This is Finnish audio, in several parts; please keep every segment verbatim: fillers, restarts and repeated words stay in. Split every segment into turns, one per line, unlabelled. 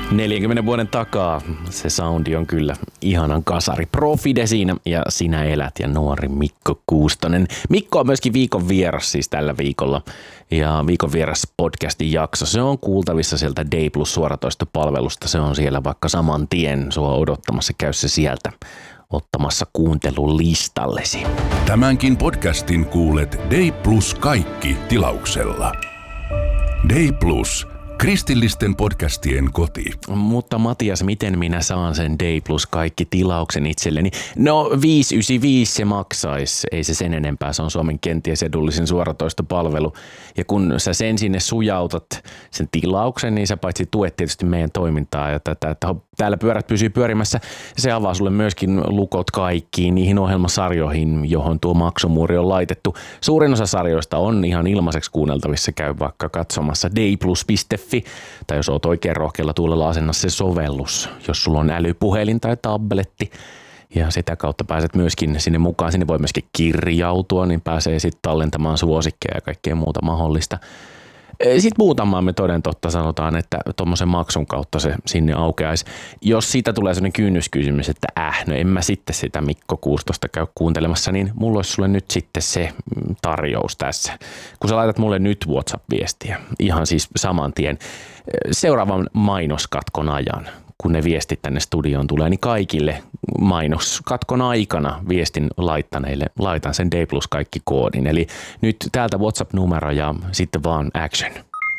neljänkymmenen vuoden takaa se soundi on kyllä ihanan kasari. Profide siinä ja Sinä elät ja nuori Mikko Kuustonen. Mikko on myöskin viikon vieras siis tällä viikolla. Ja viikon vieras podcastin jakso, se on kuultavissa sieltä Day Plus suoratoistopalvelusta. Se on siellä vaikka saman tien sua odottamassa. Käy se sieltä ottamassa kuuntelulistallesi.
Tämänkin podcastin kuulet Day Plus kaikki tilauksella. Day Plus. Kristillisten podcastien koti.
Mutta Matias, miten minä saan sen Day Plus kaikki tilauksen itselleni? No viisi yhdeksänkymmentäviisi se maksaisi, ei se sen enempää, se on Suomen kenties edullisin suoratoistopalvelu. Ja kun sä sen sinne sujautat sen tilauksen, niin sä paitsi tuet tietysti meidän toimintaa ja tätä, että täällä pyörät pysyy pyörimässä. Se avaa sulle myöskin lukot kaikkiin niihin ohjelmasarjoihin, johon tuo maksumuuri on laitettu. Suurin osa sarjoista on ihan ilmaiseksi kuunneltavissa, käy vaikka katsomassa dayplus piste fi tai jos oot oikein rohkealla tuulella asenna se sovellus, jos sulla on älypuhelin tai tabletti. Ja sitä kautta pääset myöskin sinne mukaan. Sinne voi myöskin kirjautua, niin pääsee sitten tallentamaan suosikkeja ja kaikkea muuta mahdollista. Sitten muutamaan me toden totta sanotaan, että tuommoisen maksun kautta se sinne aukeaisi. Jos siitä tulee sellainen kynnyskysymys, että äh, no en mä sitten sitä Mikko Kuustosta käy kuuntelemassa, niin mulla olisi sulle nyt sitten se tarjous tässä. Kun sä laitat mulle nyt WhatsApp-viestiä, ihan siis saman tien, seuraavan mainoskatkon ajan, kun ne viestit tänne studioon tulee, niin kaikille mainoskatkon aikana viestin laittaneille laitan sen Day Plus kaikki koodin. Eli nyt täältä WhatsApp-numero ja sitten vaan action.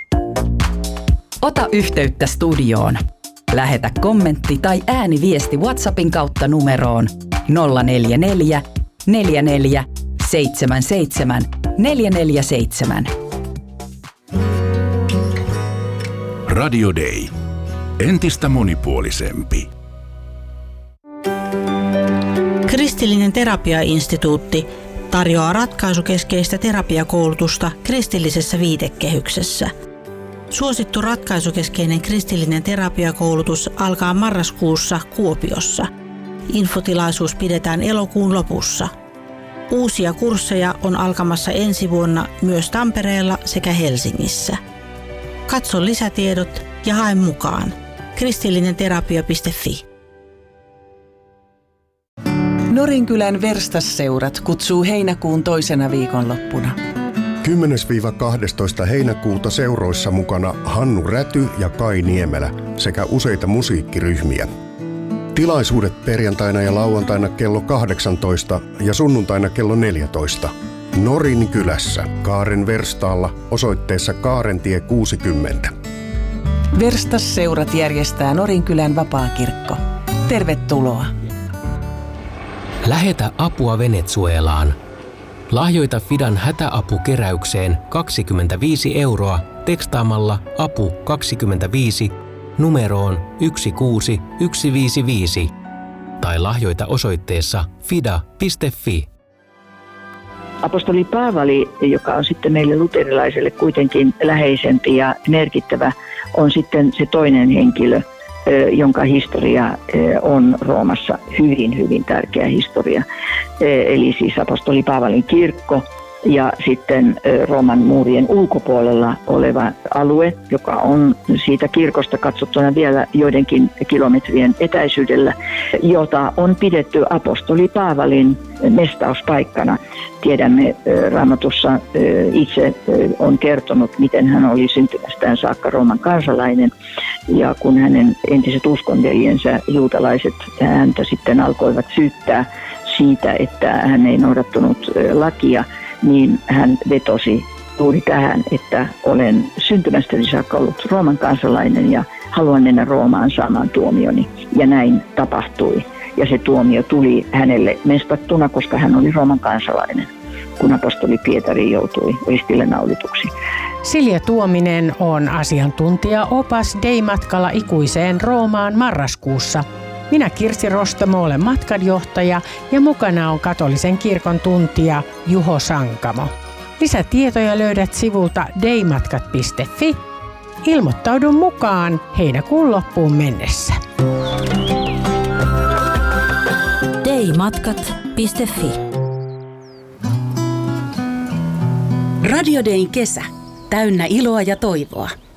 Ota yhteyttä studioon. Lähetä kommentti tai ääniviesti WhatsAppin kautta numeroon nolla neljä neljä, neljä neljä, seitsemän seitsemän, neljä neljä seitsemän.
Radio Day. Entistä monipuolisempi.
Kristillinen terapiainstituutti tarjoaa ratkaisukeskeistä terapiakoulutusta kristillisessä viitekehyksessä. Suosittu ratkaisukeskeinen kristillinen terapiakoulutus alkaa marraskuussa Kuopiossa. Infotilaisuus pidetään elokuun lopussa. Uusia kursseja on alkamassa ensi vuonna myös Tampereella sekä Helsingissä. Katso lisätiedot ja hae mukaan. kristillinenterapia piste fi.
Norinkylän Verstasseurat kutsuu heinäkuun toisena viikonloppuna.
kymmenes kahdestoista heinäkuuta seuroissa mukana Hannu Räty ja Kai Niemelä sekä useita musiikkiryhmiä. Tilaisuudet perjantaina ja lauantaina kello kahdeksantoista ja sunnuntaina kello neljätoista. Norinkylässä Kaaren Verstaalla osoitteessa Kaarentie kuusikymmentä.
Verstasseurat järjestää Norinkylän vapaakirkko. Tervetuloa!
Lähetä apua Venezuelaan. Lahjoita Fidan hätäapukeräykseen kaksikymmentäviisi euroa tekstaamalla apu kaksikymmentäviisi numeroon yksi kuusi yksi viisi viisi tai lahjoita osoitteessa fida piste fi.
Apostoli Paavali, joka on sitten meille luterilaiselle kuitenkin läheisempi ja merkittävä, on sitten se toinen henkilö, jonka historia on Roomassa hyvin, hyvin tärkeä historia. Eli siis apostoli Paavalin kirkko ja sitten Rooman muurien ulkopuolella oleva alue, joka on siitä kirkosta katsottuna vielä joidenkin kilometrien etäisyydellä, jota on pidetty apostoli Paavalin mestauspaikkana. Tiedämme, Raamatussa itse on kertonut, miten hän oli syntymästään saakka Rooman kansalainen. Ja kun hänen entiset uskonveljensä juutalaiset häntä sitten alkoivat syyttää siitä, että hän ei noudattanut lakia, niin hän vetosi juuri tähän, että olen syntymästäni saakka ollut Rooman kansalainen ja haluan mennä Roomaan saamaan tuomioni. Ja näin tapahtui. Ja se tuomio tuli hänelle mestattuna, koska hän oli Rooman kansalainen, kun apostoli Pietari joutui ristille naulituksi.
Silja Tuominen on asiantuntija-opas Day-matkalla ikuiseen Roomaan marraskuussa. Minä Kirsi Rostamo olen matkanjohtaja ja mukana on katolisen kirkon tuntija Juho Sankamo. Lisätietoja löydät sivulta daymatkat piste fi. Ilmoittaudu mukaan heinäkuun loppuun mennessä.
daymatkat piste fi.
Radio Dayn kesä. Täynnä iloa ja toivoa.